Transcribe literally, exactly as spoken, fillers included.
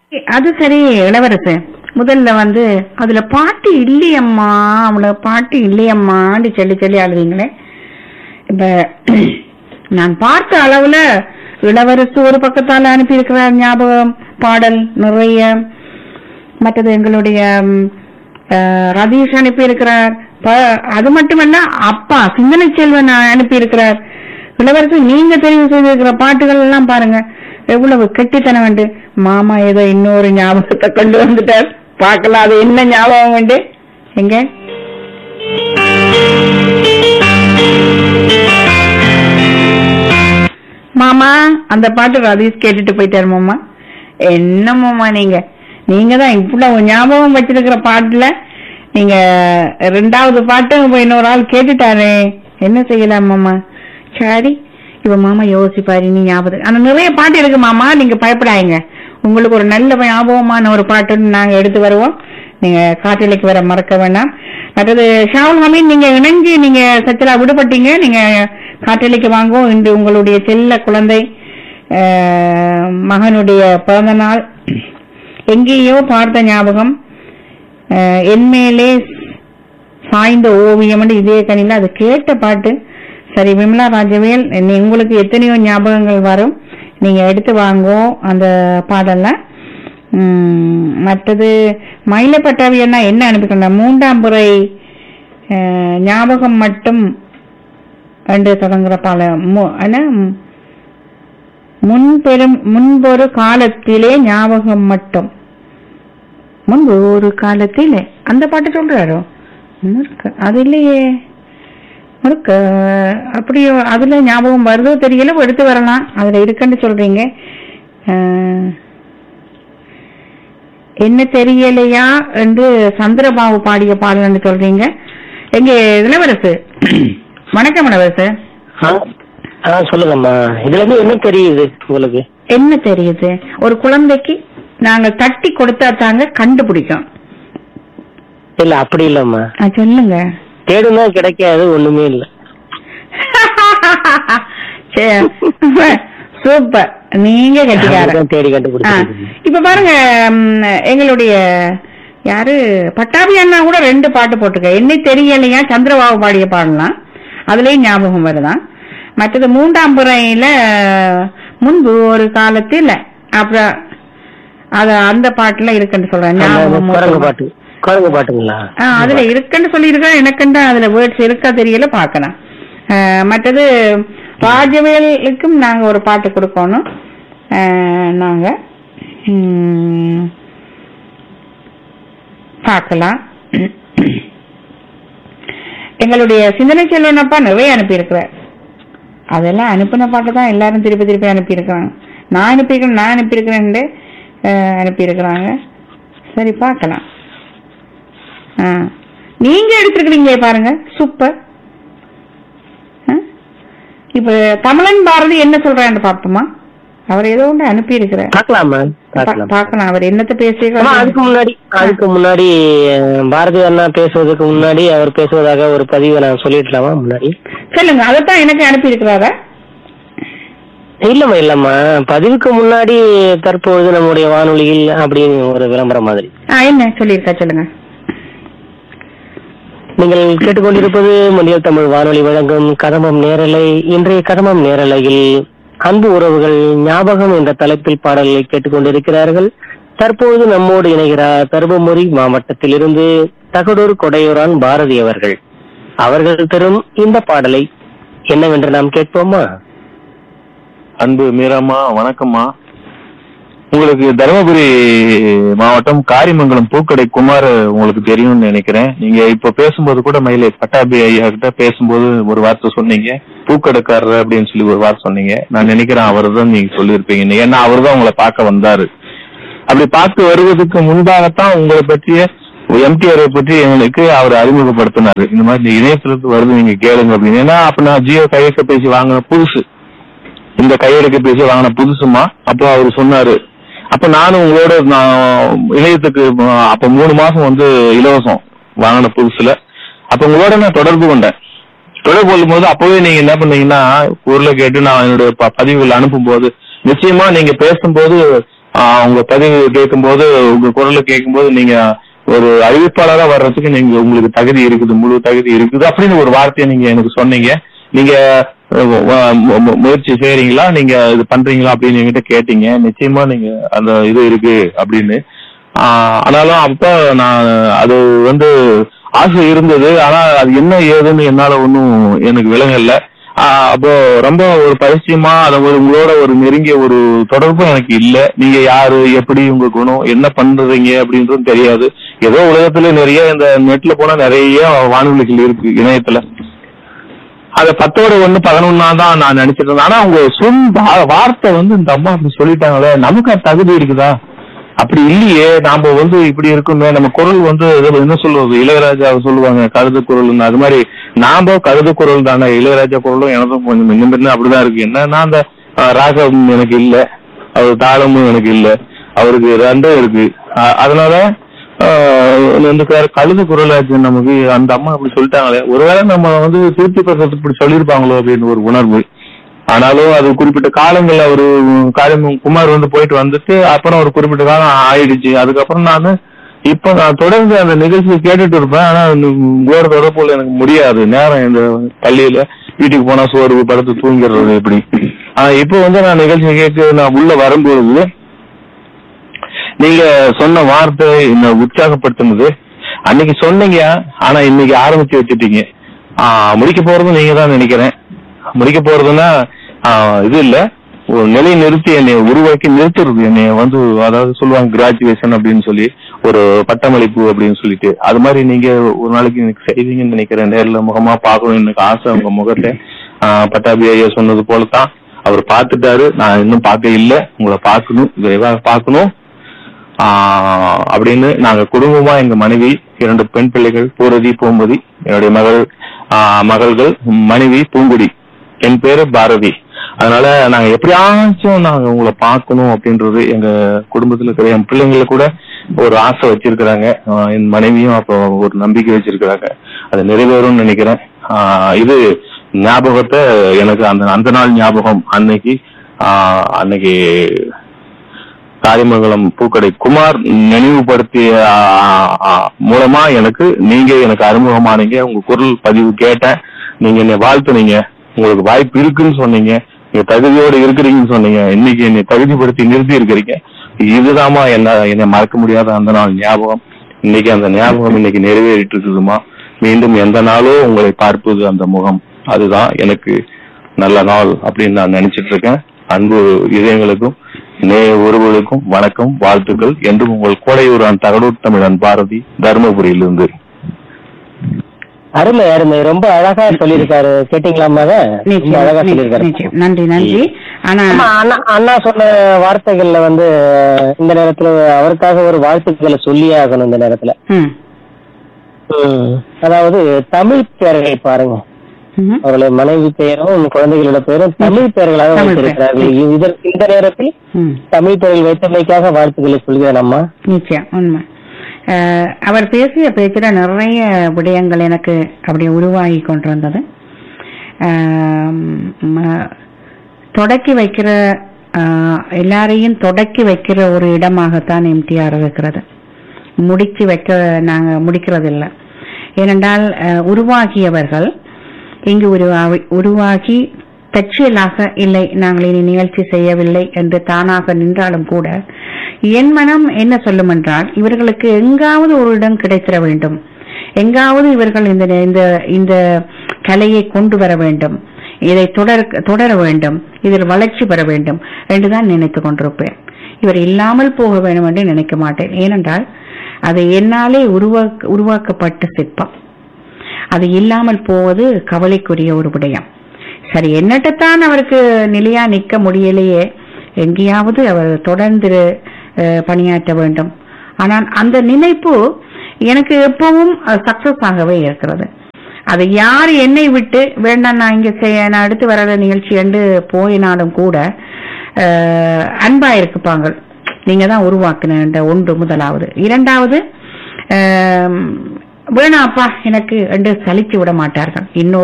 அது சரி இளவரசு, முதல்ல வந்து அதுல பாட்டு இல்லையம்மா, அவள பாட்டு இல்லையம்மான்னு சொல்லி சொல்லி அழுவீங்களே. இப்ப நான் பார்த்த அளவுல இளவரசு ஒரு பக்கத்தால அனுப்பி இருக்கிறார் ஞாபகம் பாடல் நிறைய. மற்றது எங்களுடைய ரதீஷ் அனுப்பி இருக்கிறார். அது மட்டுமல்ல அப்பா சிந்தனை செல்வன் அனுப்பி இருக்கிறார். இளவரசு நீங்க தெரிவு செய்திருக்கிற பாட்டுகள் எல்லாம் பாருங்க எவ்வளவு கெட்டித்தனம் வேண்டு. மாமா ஏதோ இன்னொரு ஞாபகத்தை கொண்டு வந்துட்டார், பார்க்கலாம் அது என்ன ஞாபகம் வேண்டு. எங்க மாமா அந்த பாட்டு ரதீஷ் கேட்டுட்டு போயிட்டாரு. மாமா என்ன மாமா நீங்க நீங்க தான் இவ்வளவு ஞாபகம் வச்சிருக்கிற பாட்டுல நீங்க ரெண்டாவது பாட்டு இன்னொரு ஆள் கேட்டுட்டாரு, என்ன செய்யலாம் மாமா? சரி இப்ப மாமா யோசிப்பாரு, நீ ஞாபகம் ஆனா நிறைய பாட்டு இருக்கு மாமா, நீங்க பயப்படாதீங்க. உங்களுக்கு ஒரு நல்ல ஞாபகமான ஒரு பாட்டுன்னு நாங்க எடுத்து வருவோம், நீங்க காற்றலைக்கு வர மறக்க வேண்டாம். மற்றது ஷாவுல் ஹமீத் நீங்க இணைஞ்சு நீங்க சச்சலா விடுபட்டீங்க, நீங்க காற்றலைக்கு வாங்குவோம். இன்று உங்களுடைய செல்ல குழந்தை மகனுடைய பிறந்த நாள். எங்கேயோ பார்த்த ஞாபகம், என்மேலே சாய்ந்த ஓவியம் இதே கணில அது கேட்ட பாட்டு. சரி விமலா ராஜவேல், உங்களுக்கு எத்தனையோ ஞாபகங்கள் வரும், நீங்க எடுத்து வாங்குவோம் அந்த பாடல்ல. உம் மற்றது மயில பட்டாவியன்னா என்ன அனுப்பிக்கொண்ட மூன்றாம் முறை ஞாபகம் மட்டும் என்று தொடங்குற பாடம். முன்பெரும் முன்பொரு காலத்திலே ஞாபகம் மட்டும், முன்பு ஒரு காலத்திலே அந்த பாட்டு சொல்றாரோ அது இல்லையே. அப்படியோ அதுல ஞாபகம் வருதோ தெரியல, எடுத்து வரலாம். அதுல இருக்குன்னு சொல்றீங்க. என்ன தெரியலையா என்று சந்திரபாபு பாடிய பாடல் சொல்றீங்க. எங்க இளவரசு வணக்கம் இளவரசு. சொல்லுங்கம்மா, இதுல இருந்து என்ன தெரியுது உங்களுக்கு? என்ன தெரியுது? ஒரு குழந்தைக்கு நாங்க தட்டி கொடுத்தா தாங்க கண்டுபிடிக்கும். இல்ல அப்படி இல்லம்மா, சொல்லுங்க. தேடுனா கிடைக்காது, ஒண்ணுமே இல்ல. சூப்பர், நீங்க கட்டிக்காரன், தேடி கண்டுபிடிச்ச. இப்ப பாருங்க எங்களுடைய யாரு பட்டாபி அண்ணா கூட ரெண்டு பாட்டு போட்டிருக்க. என்ன தெரியலையா சந்திரபாபு பாடிய பாடலாம், அதுலயும் ஞாபகம் வருதான். மற்றது மூன்றாம் முறையில முன்பு ஒரு காலத்தில் அப்புறம் அத அந்த பாட்டுல இருக்குன்னு சொல்றேன். அதுல இருக்குன்னு சொல்லி இருக்கேன், எனக்கு அதுல வேர்ட்ஸ் இருக்கா தெரியல, பாக்கலாம். மற்றது ராஜவேலுக்கும் நாங்க ஒரு பாட்டு கொடுக்கணும். நாங்க பார்க்கலாம். எங்களுடைய சிந்தனை செல்வனப்பா நிறைய அனுப்பி இருக்கிறார். அதெல்லாம் அனுப்பின பாட்டு தான் எல்லாரும் திருப்பி திருப்பி அனுப்பி இருக்கிறாங்க. நான் அனுப்பியிருக்கேன் நான் அனுப்பியிருக்கிறேன் அனுப்பி இருக்கிறாங்க. சரி பார்க்கலாம். நீங்க எடுத்திருக்கிறீங்க பாருங்க, சூப்பர். இப்ப தமிழன் பாரதி என்ன சொல்றான்னு பாப்போமா? அவர் ஏதோ ஒன்று அனுப்பி இருக்கிறார், பாக்கலாம். அவர் என்னத்த பேசுறாரு. அதுக்கு முன்னாடி அதுக்கு முன்னாடி பாரதி அண்ணா பேசுவதற்கு முன்னாடி அவர் பேசுவதாக ஒரு பதிவை நான் சொல்லிடலாமா? முன்னாடி சொல்லுங்க. அதத்தான் எனக்கு அனுப்பி இருக்கிறாரா? இல்லம்மா இல்லம்மா, பதிவுக்கு முன்னாடி தற்போது நம்முடைய வானொலியில் அப்படின்னு ஒரு விளம்பரம் மாதிரி என்ன சொல்லியிருக்கா, சொல்லுங்க. நீங்கள் கேட்டுக்கொண்டிருப்பது மொழியல் தமிழ் வானொலி வழங்கும் கதமம் நேரலை. இன்றைய கதமம் நேரலையில் அன்பு உறவுகள் ஞாபகம் என்ற தலைப்பில் பாடல்களை கேட்டுக்கொண்டிருக்கிறார்கள். தற்போது நம்மோடு இணைகிறார் தர்மபுரி மாவட்டத்தில் இருந்து தகடூர் கொடையூரான் பாரதி அவர்கள். அவர்கள் தரும் இந்த பாடலை என்னவென்று நாம் கேட்போமா? அன்பு மீராமா, வணக்கம்மா. உங்களுக்கு தருமபுரி மாவட்டம் காரிமங்கலம் பூக்கடை குமார் உங்களுக்கு தெரியும்னு நினைக்கிறேன். நீங்க இப்ப பேசும்போது கூட மயிலே பட்டாபி ஐயா கிட்ட பேசும்போது ஒரு வார்த்தை சொன்னீங்க, பூக்கடைக்காரர் அப்படின்னு சொல்லி ஒரு வார்த்தை சொன்னீங்க. நான் நினைக்கிறேன் அவர் தான் நீங்க சொல்லியிருப்பீங்க, ஏன்னா அவர் தான் உங்களை பார்க்க வந்தாரு. அப்படி பார்த்து வருவதற்கு முன்பாகத்தான் உங்களை பற்றிய எம்டிஆரை பற்றி எங்களுக்கு அவர் அறிமுகப்படுத்தினாரு. இந்த மாதிரி இணையத்திலிருந்து வருது, நீங்க கேளுங்க அப்படின்னு. ஏன்னா அப்ப நான் ஜியோ கையெழுக்க பேசி வாங்கின புதுசு, இந்த கையெழுக்க பேசி வாங்கின புதுசுமா. அப்போ அவரு சொன்னாரு. அப்ப நானும் உங்களோட நான் இணையத்துக்கு அப்ப மூணு மாசம் வந்து இலவசம் வாங்கின புதுசுல அப்ப உங்களோட நான் தொடர்பு கொண்டேன். தொடர்பு கொள்ளும் போது அப்பவே நீங்க என்ன பண்ணீங்கன்னா, ஊர்ல கேட்டு நான் என்னுடைய பதிவுகள் அனுப்பும் போது நிச்சயமா நீங்க பேசும்போது உங்க பதிவு கேட்கும்போது உங்க குரலை கேட்கும்போது நீங்க ஒரு அறிவிப்பாளரா வர்றதுக்கு நீங்க உங்களுக்கு தகுதி இருக்குது, முழு தகுதி இருக்குது அப்படின்னு ஒரு வார்த்தையை நீங்க எனக்கு சொன்னீங்க. நீங்க முயற்சி செய்யறீங்களா, நீங்க இது பண்றீங்களா அப்படின்னு என்கிட்ட கேட்டீங்க. நிச்சயமா நீங்க அந்த இது இருக்கு அப்படின்னு. ஆஹ் ஆனாலும் அப்ப நான் அது வந்து ஆசை இருந்தது. ஆனா அது என்ன ஏதுன்னு என்னால ஒன்னும் எனக்கு விளங்கல. ஆஹ் அப்போ ரொம்ப ஒரு பரிச்சயமா அதை ஒரு உங்களோட ஒரு நெருங்கிய ஒரு தொடர்பும் எனக்கு இல்ல. நீங்க யாரு, எப்படி, உங்க குணம், என்ன பண்றீங்க அப்படின்றதும் தெரியாது. ஏதோ உலகத்துல நிறைய இந்த நெட்ல போனா நிறைய வானொலிகள் இருக்கு இணையத்துல. அத பத்தோட ஒண்ணு பதினொன்னா தான் நான் நினைச்சிட்டு இருந்தேன். ஆனா அவங்க சொன்ன வார்த்தை வந்து இந்த அம்மா அப்படி சொல்லிட்டாங்களே, நமக்கு அது தகுதி இருக்குதா? அப்படி இல்லையே, நாம வந்து இப்படி இருக்குமே, நம்ம குரல் வந்து என்ன சொல்லுவது, இளையராஜா சொல்லுவாங்க கழுது குரல், அது மாதிரி நாம கழுது குரல் தானே. இளையராஜா குரலும் எனக்கும் கொஞ்சம் முன்ன பின்ன அப்படிதான் இருக்கு. என்னன்னா அந்த ராகம் எனக்கு இல்ல, அவர் தாளமும் எனக்கு இல்ல, அவருக்கு ரெண்டும் இருக்கு. அதனால இந்த கழுது குரலாச்சு நமக்கு. அந்த அம்மா அப்படி சொல்லிட்டாங்களே, ஒருவேளை நம்ம வந்து திருப்தி பெறத்துக்கு இப்படி சொல்லியிருப்பாங்களோ அப்படின்னு ஒரு உணர்வு. ஆனாலும் அது குறிப்பிட்ட காலங்கள்ல ஒரு காரியம் குமார் வந்து போயிட்டு வந்துட்டு அப்புறம் ஒரு குறிப்பிட்ட காலம் ஆயிடுச்சு. அதுக்கப்புறம் நான் இப்ப நான் தொடர்ந்து அந்த நிகழ்ச்சியை கேட்டுட்டு இருப்பேன். ஆனா உங்களோட தொடர்புல எனக்கு முடியாது. நேரம் இந்த பள்ளியில வீட்டுக்கு போனா சோர்வு படுத்து தூங்கிடுறது எப்படி. ஆனா இப்ப வந்து நான் நிகழ்ச்சியை கேட்டு நான் உள்ள வரும்பொழுது நீங்க சொன்ன வார்த்தை என்ன உற்சாகப்படுத்தினது. அன்னைக்கு சொன்னீங்க, ஆனா இன்னைக்கு ஆரம்பிச்சு வச்சுட்டீங்க. ஆஹ் முடிக்க போறதும் நீங்க தான் நினைக்கிறேன். முடிக்க போறதுன்னா இது இல்ல, ஒரு நிலை நிறுத்தி என்னை உருவாக்கி நிறுத்துறது. என்னை வந்து அதாவது சொல்லுவாங்க கிராஜுவேஷன் அப்படின்னு சொல்லி, ஒரு பட்டமளிப்பு அப்படின்னு சொல்லிட்டு, அது மாதிரி நீங்க ஒரு நாளைக்கு எனக்கு செய்வீங்கன்னு நினைக்கிறேன். நேர்ல முகமா பார்க்கணும் எனக்கு ஆசை உங்க முகத்தை. ஆஹ் பட்டாபி ஐயா சொன்னது போலதான் அவர் பார்த்துட்டாரு, நான் இன்னும் பார்க்க இல்லை. உங்களை பார்க்கணும், விரைவாக பார்க்கணும் ஆஹ் அப்படின்னு நாங்க குடும்பமா, எங்க மனைவி, இரண்டு பெண் பிள்ளைகள் பூரதி பூம்பதி, என்னுடைய மகள் ஆஹ் மகள்கள், மனைவி பூங்குடி, என் பேரு பாரதி. அதனால நாங்க எப்படியாச்சும் நாங்க உங்களை பார்க்கணும் அப்படின்றது எங்க குடும்பத்துல இருக்கிற என் பிள்ளைங்களை கூட ஒரு ஆசை வச்சிருக்கிறாங்க. என் மனைவியும் அப்போ ஒரு நம்பிக்கை வச்சிருக்கிறாங்க. அது நிறைவேறும்னு நினைக்கிறேன். ஆஹ் இது ஞாபகத்தை எனக்கு அந்த அந்த நாள் ஞாபகம். அன்னைக்கு ஆஹ் அன்னைக்கு காரிமங்கலம் பூக்கடை குமார் நினைவுபடுத்திய மூலமா எனக்கு நீங்க எனக்கு அறிமுகமானீங்க. உங்க குரல் பதிவு கேட்டேன், நீங்க என்னை வாழ்த்துனீங்க, உங்களுக்கு வாய்ப்பு இருக்குன்னு சொன்னீங்க, நீங்க தகுதியோடு இருக்கிறீங்கன்னு சொன்னீங்க. இன்னைக்கு என்னை தகுதிப்படுத்தி நிறுத்தி இருக்கிறீங்க. இதுதாமா என்ன என்னை மறக்க முடியாத அந்த நாள் ஞாபகம். இன்னைக்கு அந்த ஞாபகம் இன்னைக்கு நிறைவேறிட்டு இருக்குதுமா. மீண்டும் எந்த நாளோ உங்களை பார்ப்பது அந்த முகம், அதுதான் எனக்கு நல்ல நாள் அப்படின்னு நான் நினைச்சிட்டு இருக்கேன். அன்பு இதயங்களுக்கும் நேய உறவுகளுக்கும் வணக்கம், வாழ்த்துக்கள். என்றும் உங்கள் கோடையூரான் தகடூர் தமிழன் பாரதி, தருமபுரியிலிருந்து. அருமை அருமை, ரொம்ப அழகா சொல்லியிருக்காரு. கேட்டீங்களாமா? அழகா சொல்லியிருக்காரு. நன்றி நன்றி. ஆனா அண்ணா சொன்ன வார்த்தைகள்ல வந்து இந்த நேரத்துல அவருக்காக ஒரு வாழ்த்துக்களை சொல்லியே ஆகணும். இந்த நேரத்துல அதாவது தமிழ் பேர்களை பாருங்க, அவருடைய மனைவி பெயரும் குழந்தைகளோட பெயரும் தமிழ் பெயர்களாக வைத்திருக்கிறார்கள். இந்த நேரத்தில் தமிழ் பெயர்கள் வைத்தமைக்காக வாழ்த்துக்களை சொல்கிறேன் அம்மா. நிச்சயம் உண்மை. அவர் பேசிய பேச்சுல நிறைய விடயங்கள் எனக்கு அப்படி உருவாகி கொண்டிருந்தது. தொடக்கி வைக்கிற எல்லாரையும் தொடக்கி வைக்கிற ஒரு இடமாகத்தான் எம்டிஆர் இருக்கிறது. முடிச்சு வைக்க நாங்க முடிக்கிறது இல்லை. ஏனென்றால் உருவாகியவர்கள் இங்கு உருவாகி தற்செயலாக இல்லை, நாங்கள் இனி நிகழ்ச்சி செய்யவில்லை என்று தானாக நின்றாலும் கூட என் மனம் என்ன சொல்லும் என்றால், இவர்களுக்கு எங்காவது ஒரு இடம் கிடைத்திட வேண்டும், எங்காவது இவர்கள் இந்த இந்த கலையை கொண்டு வர வேண்டும், இதை தொடர தொடர வேண்டும், இதில் வளர்ச்சி பெற வேண்டும் என்றுதான் நினைத்துக் கொண்டிருப்பேன். இவர் இல்லாமல் போக வேண்டும் என்று நினைக்க மாட்டேன். ஏனென்றால் அது என்னாலே உருவாக்க உருவாக்கப்பட்ட சிற்பம். அது இல்லாமல் போவது கவலைக்குரிய ஒரு விடயம். சரி, என்னட்டத்தான் அவருக்கு நிலையா நிற்க முடியலையே, எங்கேயாவது அவர் தொடர்ந்து பணியாற்ற வேண்டும். ஆனால் அந்த நினைப்பு எனக்கு எப்பவும் சக்சஸ் ஆகவே இருக்கிறது. அது யார் என்னை விட்டு வேண்டாம் நான் இங்க செய்ய நான் அடுத்து வர நிகழ்ச்சி என்று போயினாலும் கூட அன்பா இருக்குப்பாங்க. நீங்க தான் உருவாக்குன ஒன்று முதலாவது. இரண்டாவது, வேணாப்பா எனக்கு என்று சலிச்சு விட மாட்டார்கள். இன்னொரு